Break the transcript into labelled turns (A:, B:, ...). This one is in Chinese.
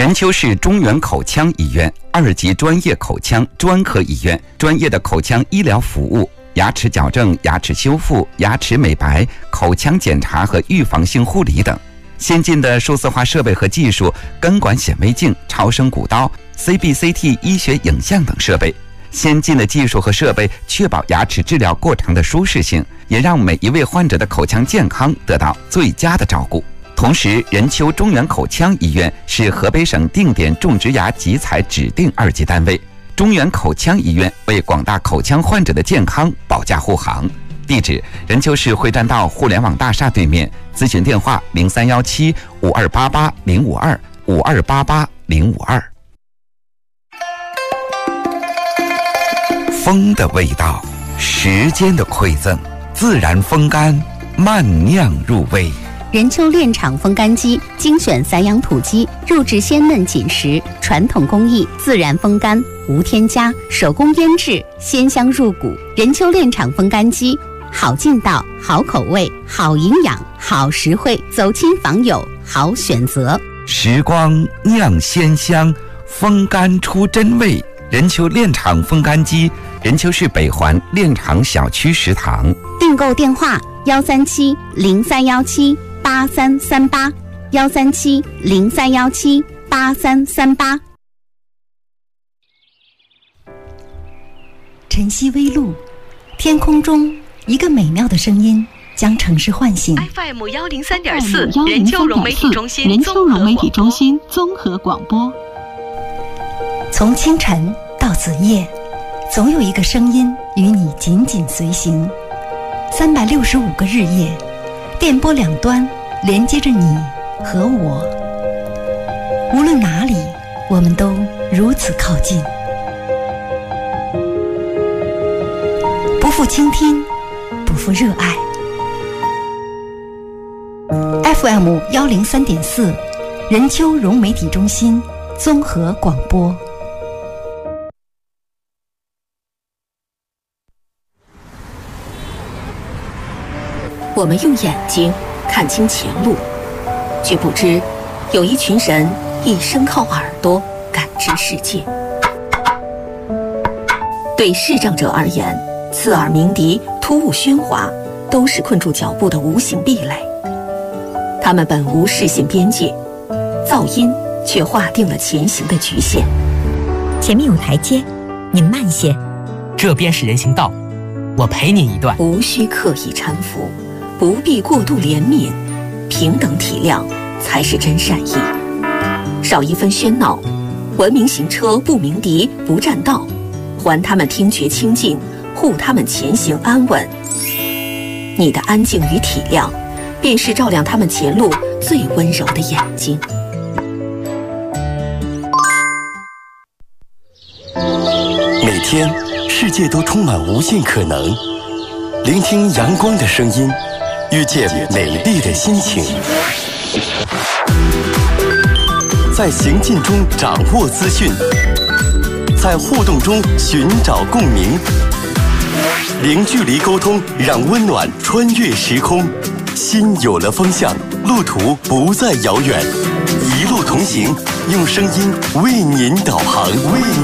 A: 任丘市中原口腔医院2级专业口腔专科医院，专业的口腔医疗服务、牙齿矫正、牙齿修复、牙齿美白、口腔检查和预防性护理等。先进的数字化设备和技术，根管显微镜、超声骨刀、CBCT 医学影像等设备。先进的技术和设备确保牙齿治疗过程的舒适性，也让每一位患者的口腔健康得到最佳的照顾。同时，任丘中原口腔医院是河北省定点种植牙集采指定2级单位。中原口腔医院为广大口腔患者的健康保驾护航。地址：任丘市会栈道互联网大厦对面。咨询电话：0317-5288-052，5288-052。风的味道，时间的馈赠，自然风干，慢酿入味。
B: 任丘炼厂风干机精选散养土鸡，肉质鲜嫩紧实，传统工艺，自然风干，无添加，手工腌制，鲜香入骨。任丘炼厂风干机，好劲道，好口味，好营养，好实惠，走亲访友，好选择。
A: 时光酿鲜香，风干出真味。任丘炼厂风干机，任丘市北环炼厂小区食堂。
B: 订购电话：137-0317-8338，137-0317-8338。
C: 晨曦微露，天空中一个美妙的声音将城市唤醒。
D: FM103.4 任丘融媒体中心综合广播。
C: 从清晨到子夜，总有一个声音与你紧紧随行。365个日夜，电波两端连接着你和我。无论哪里，我们都如此靠近。不负倾听，不负热爱。FM103.4 任丘融媒体中心综合广播。
E: 我们用眼睛看清前路，却不知有一群人一生靠耳朵感知世界。对视障者而言，刺耳鸣笛、突兀喧哗都是困住脚步的无形壁垒。它们本无视线边界，噪音却划定了前行的局限。
F: 前面有台阶，你慢些。
G: 这边是人行道，我陪你一段。
E: 无需刻意搀扶，不必过度怜悯，平等体谅才是真善意。少一分喧闹，文明行车不鸣笛不占道，还他们听觉清净，护他们前行安稳。你的安静与体谅，便是照亮他们前路最温柔的眼睛。
H: 每天，世界都充满无限可能。聆听阳光的声音，遇见美丽的心情，在行进中掌握资讯，在互动中寻找共鸣，零距离沟通，让温暖穿越时空。心有了方向，路途不再遥远，一路同行，用声音为您导航。